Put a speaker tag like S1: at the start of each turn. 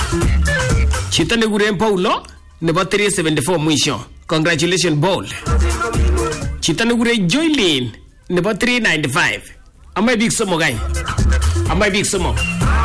S1: Chito nekikuren Paulo nebo 374 mwisho. Congratulations Paul. Chito nekikuren Joylin nebo 395. Amai big somok.